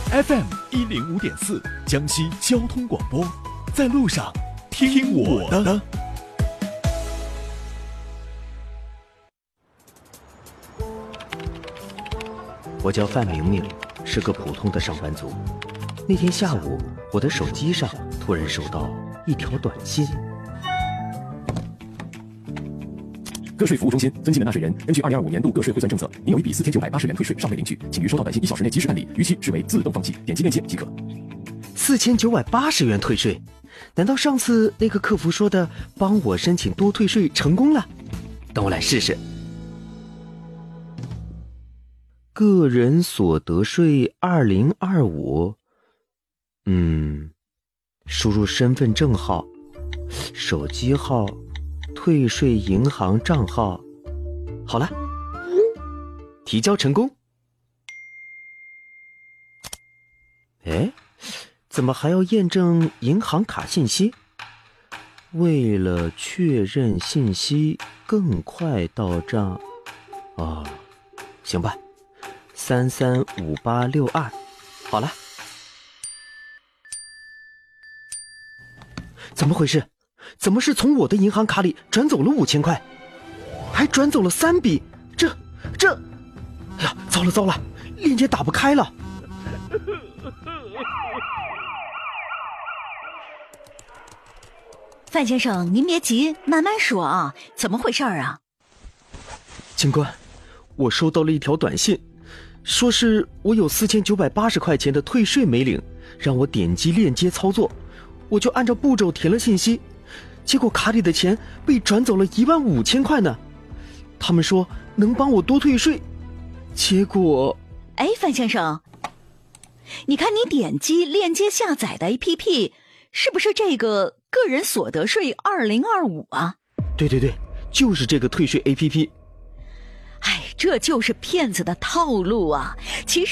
FM105.4江西交通广播，在路上听我的。 我叫范明明，是个普通的上班族。那天下午，我的手机上突然收到一条短信。 个税服务中心，尊敬的纳税人，根据2025年度个税汇算政策，您有一笔4980元退税尚未领取，请于收到短信1小时内及时办理，逾期视为自动放弃，点击链接即可。 4980元退税？难道上次那个客服说的帮我申请多退税成功了？等我来试试。个人所得税2025，输入身份证号、手机号、退税银行账号，好了，提交成功。哎，怎么还要验证银行卡信息？为了确认信息更快到账，行吧，335862，好了。怎么回事？怎么是从我的银行卡里转走了5000块，还转走了3笔？这，哎呀，糟了，链接打不开了。 范先生，您别急，慢慢说啊，怎么回事啊？ 警官，我收到了一条短信，说是我有4980块钱的退税没领，让我点击链接操作，我就按照步骤填了信息，结果卡里的钱被转走了15000块呢。他们说能帮我多退税，结果…… 哎，范先生，你看你点击链接下载的 APP 是不是这个个人所得税2025啊？ 对，就是这个退税 APP。 哎，这就是骗子的套路啊！其实